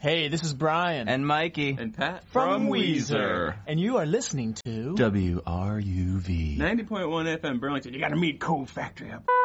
Hey, this is Brian. And Mikey. And Pat. From Weezer. And you are listening to WRUV. 90.1 FM Burlington. You gotta meet Cold Factory up.